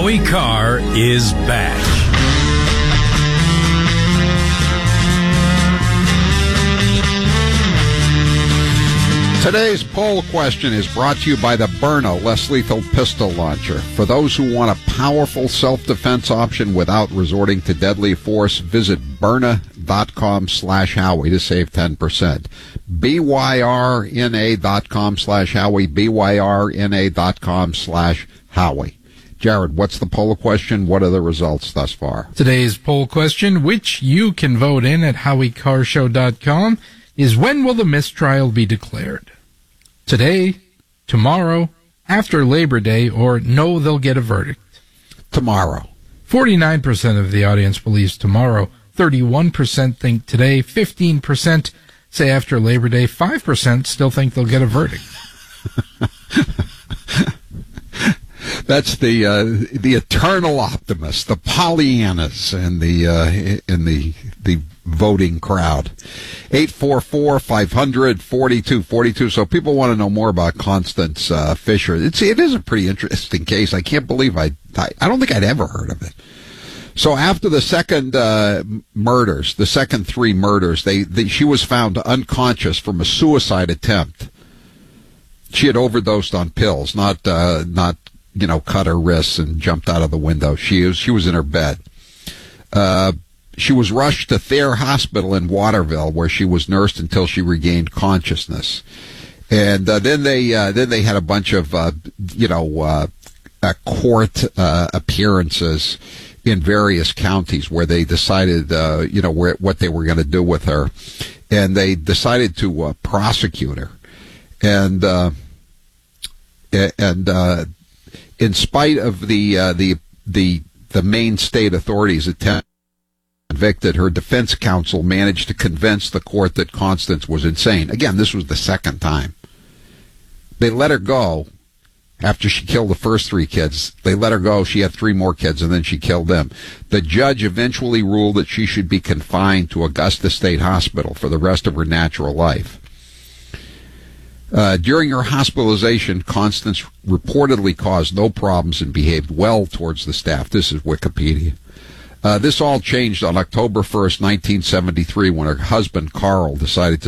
Howie Carr is back. Today's poll question is brought to you by the Byrna Less Lethal Pistol Launcher. For those who want a powerful self-defense option without resorting to deadly force, visit Byrna.com/Howie to save 10%. BYRNA.com/Howie, BYRNA.com/Howie. Jared, what's the poll question? What are the results thus far? Today's poll question, which you can vote in at HowieCarrshow.com, is when will the mistrial be declared? Today, tomorrow, after Labor Day, or no, they'll get a verdict? Tomorrow. 49% of the audience believes tomorrow. 31% think today. 15% say after Labor Day. 5% still think they'll get a verdict. That's the eternal optimist, the Pollyannas, and the voting crowd. 844-500-4242. So people want to know more about Constance Fisher. It is a pretty interesting case. I can't believe I don't think I'd ever heard of it. So after the second murders, the second three murders, she was found unconscious from a suicide attempt. She had overdosed on pills, not cut her wrists and jumped out of the window. She was in her bed. She was rushed to Thayer Hospital in Waterville, where she was nursed until she regained consciousness. And then they had a bunch of court appearances in various counties where they decided what they were going to do with her, and they decided to prosecute her. And in spite of the Maine state authorities' attempt to convict her, her defense counsel managed to convince the court that Constance was insane. Again, this was the second time. They let her go after she killed the first three kids. They let her go. She had three more kids, and then she killed them. The judge eventually ruled that she should be confined to Augusta State Hospital for the rest of her natural life. During her hospitalization, Constance reportedly caused no problems and behaved well towards the staff. This is Wikipedia. This all changed on October 1st, 1973, when her husband, Carl, decided to